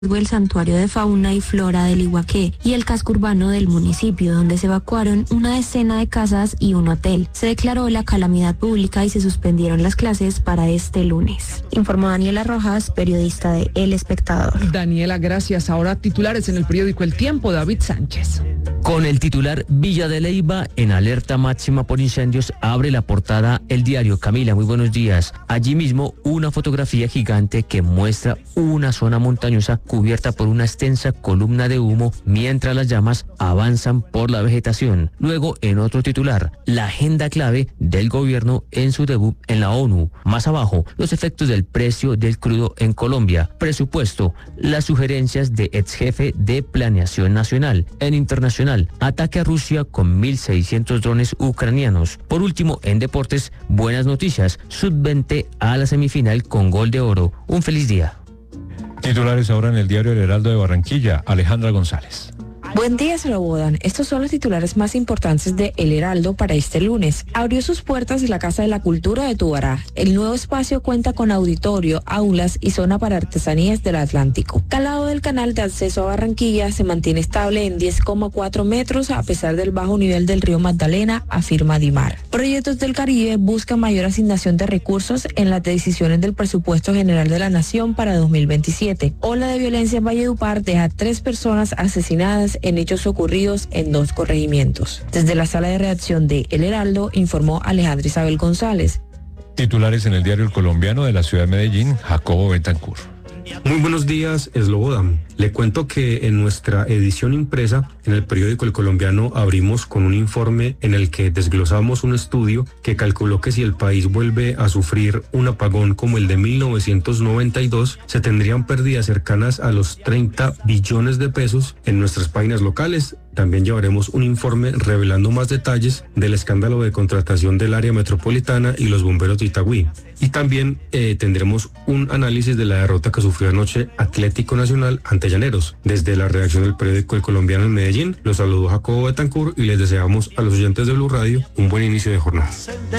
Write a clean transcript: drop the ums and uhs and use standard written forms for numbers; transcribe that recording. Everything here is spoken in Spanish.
el santuario de fauna y flora del Iguaqué y el casco urbano del municipio, donde se evacuaron una decena de casas y un hotel. Se declaró la calamidad pública y se suspendieron las clases para este lunes. Informó Daniela Rojas, periodista de El Espectador. Daniela, gracias. Ahora titulares en el periódico El Tiempo, David Sánchez. Con el titular Villa de Leyva en alerta máxima por incendios, abre la portada El Diario. Camila, muy buenos días. Allí mismo una fotografía gigante que muestra una zona montañosa cubierta por una extensa columna de humo mientras las llamas avanzan por la vegetación. Luego, en otro titular, la agenda clave del gobierno en su debut en la ONU. Más abajo, los efectos del precio del crudo en Colombia. Presupuesto, las sugerencias de ex jefe de Planeación Nacional. En internacional, ataque a Rusia con 1.600 drones ucranianos. Por último, en deportes, buenas noticias. Sub-20 a la semifinal con gol de oro. Un feliz día. Titulares ahora en el diario El Heraldo de Barranquilla. Alejandra González. Buen día, Slobodan. Estos son los titulares más importantes de El Heraldo para este lunes. Abrió sus puertas la Casa de la Cultura de Tubará. El nuevo espacio cuenta con auditorio, aulas y zona para artesanías del Atlántico. Calado del canal de acceso a Barranquilla se mantiene estable en 10,4 metros a pesar del bajo nivel del río Magdalena, afirma Dimar. Proyectos del Caribe buscan mayor asignación de recursos en las decisiones del presupuesto general de la Nación para 2027. Ola de violencia en Valledupar deja 3 personas asesinadas en hechos ocurridos en 2 corregimientos. Desde la sala de redacción de El Heraldo, informó Alejandra Isabel González. Titulares en el diario El Colombiano de la ciudad de Medellín, Jacobo Betancur. Muy buenos días, Slobodan. Le cuento que en nuestra edición impresa, en el periódico El Colombiano, abrimos con un informe en el que desglosamos un estudio que calculó que si el país vuelve a sufrir un apagón como el de 1992, se tendrían pérdidas cercanas a los 30 billones de pesos. En nuestras páginas locales también llevaremos un informe revelando más detalles del escándalo de contratación del área metropolitana y los bomberos de Itagüí. Y también tendremos un análisis de la derrota que sufrió anoche Atlético Nacional ante Llaneros. Desde la redacción del periódico El Colombiano en Medellín, los saludó Jacobo Betancur y les deseamos a los oyentes de Blue Radio un buen inicio de jornada.